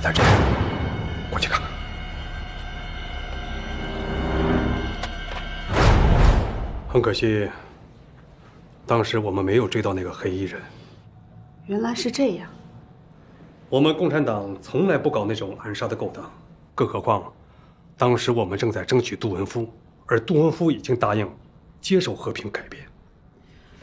在这，过去看看。很可惜，当时我们没有追到那个黑衣人。 原来是这样。 我们共产党从来不搞那种暗杀的勾当，更何况，当时我们正在争取杜文夫，而杜文夫已经答应接受和平改变。